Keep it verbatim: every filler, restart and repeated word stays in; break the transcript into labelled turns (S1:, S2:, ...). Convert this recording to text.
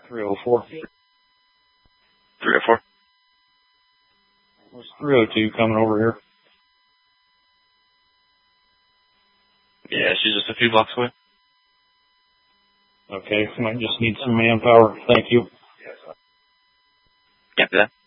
S1: three oh four.
S2: three oh four.
S1: There's three oh two coming over here.
S2: Yeah, she's just a few blocks away.
S1: Okay, might just need some manpower. Thank you.
S2: Yeah, that.